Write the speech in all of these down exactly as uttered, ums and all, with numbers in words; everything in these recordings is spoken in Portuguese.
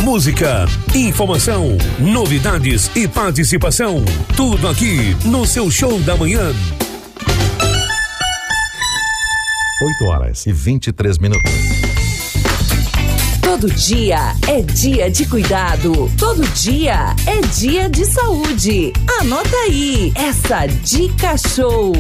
música, informação, novidades e participação. Tudo aqui no seu Show da Manhã. oito horas e vinte e três minutos. Todo dia é dia de cuidado. Todo dia é dia de saúde. Anota aí essa dica show.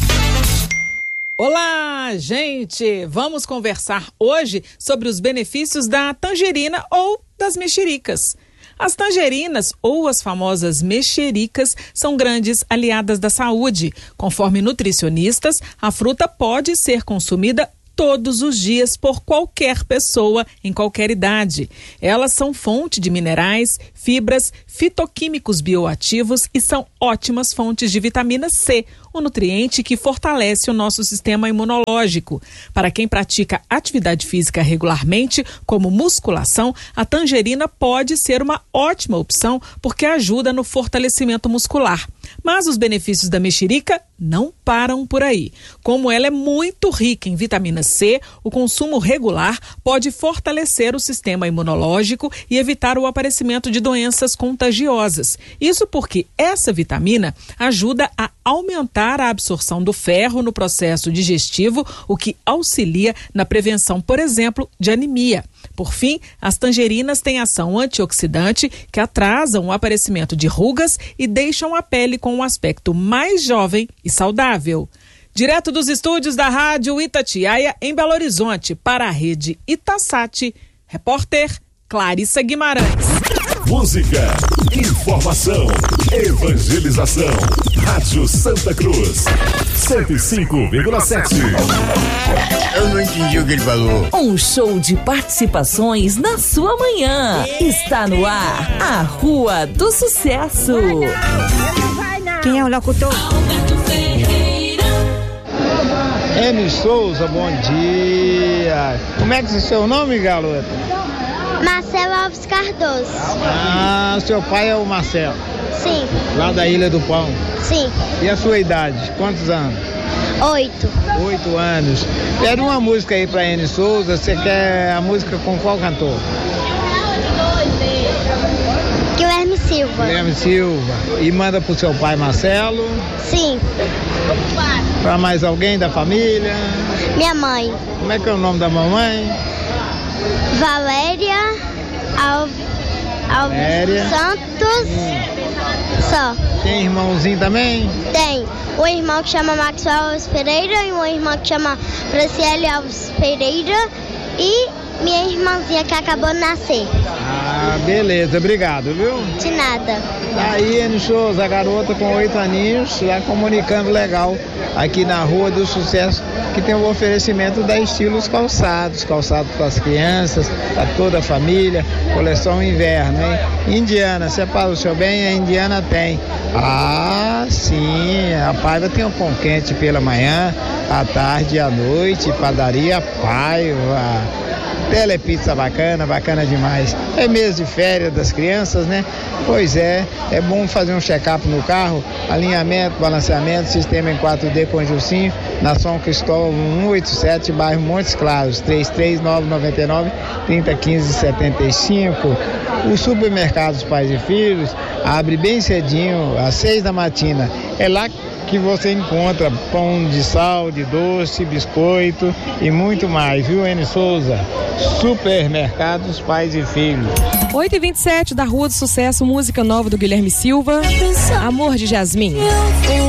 Olá, gente! Vamos conversar hoje sobre os benefícios da tangerina ou das mexericas. As tangerinas, ou as famosas mexericas, são grandes aliadas da saúde. Conforme nutricionistas, a fruta pode ser consumida todos os dias por qualquer pessoa em qualquer idade. Elas são fonte de minerais, fibras, fitoquímicos bioativos e são ótimas fontes de vitamina C, o nutriente que fortalece o nosso sistema imunológico. Para quem pratica atividade física regularmente, como musculação, a tangerina pode ser uma ótima opção porque ajuda no fortalecimento muscular. Mas os benefícios da mexerica não param por aí. Como ela é muito rica em vitamina C, o consumo regular pode fortalecer o sistema imunológico e evitar o aparecimento de doenças contagiosas. Isso porque essa vitamina ajuda a aumentar a absorção do ferro no processo digestivo, o que auxilia na prevenção, por exemplo, de anemia. Por fim, as tangerinas têm ação antioxidante que atrasam o aparecimento de rugas e deixam a pele com um aspecto mais jovem e saudável. Direto dos estúdios da Rádio Itatiaia, em Belo Horizonte, para a rede Itasat, repórter Clarissa Guimarães. Música, informação, evangelização. Rádio Santa Cruz, cento e cinco vírgula sete. Eu não entendi o que ele falou. Um show de participações na sua manhã. Está no ar a Rua do Sucesso. Quem é o locutor? Eni Souza, bom dia. Como é que é o seu nome, garota? Marcelo Alves Cardoso. Ah, seu pai é o Marcelo. Sim. Lá da Ilha do Pão. Sim. E a sua idade? Quantos anos? Oito. Oito anos. Pede uma música aí pra Eni Souza. Você quer a música com qual cantor? Guilherme Silva. Guilherme Silva. E manda pro seu pai Marcelo? Sim. Pra mais alguém da família? Minha mãe. Como é que é o nome da mamãe? Valéria Alves, Alves Valéria. Santos. Hum. Só. Tem irmãozinho também? Tem. Um irmão que chama Maxwell Alves Pereira e uma irmã que chama Franciele Alves Pereira e minha irmãzinha que acabou de nascer. Ah, beleza. Obrigado, viu? De nada. Aí, Eni Souza, a garota com oito aninhos, lá comunicando legal aqui na Rua do Sucesso, que tem o oferecimento da Estilos Calçados, calçados para as crianças, para toda a família, coleção inverno, hein? Indiana, separa o seu bem, a Indiana tem. Ah, sim, a Paiva tem um pão quente pela manhã, à tarde e à noite, padaria Paiva. Telepizza bacana, bacana demais. É mês de férias das crianças, né? Pois é, é bom fazer um check-up no carro, alinhamento, balanceamento, sistema em quatro D com Gilcinho, na São Cristóvão cento e oitenta e sete, bairro Montes Claros, três três nove nove nove, três zero um cinco sete cinco. Os supermercados Pais e Filhos abre bem cedinho, às seis da matina. É lá que você encontra pão de sal, de doce, biscoito e muito mais, viu, Eni Souza? Supermercados Pais e Filhos. oito e vinte e sete da Rua do Sucesso, música nova do Guilherme Silva, Amor de Jasmim.